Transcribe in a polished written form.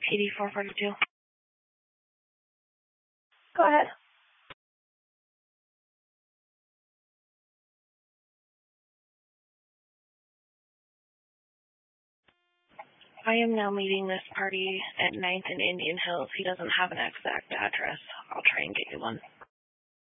PD442. Go ahead. I am now meeting this party at 9th and Indian Hills. He doesn't have an exact address. I'll try and get you one.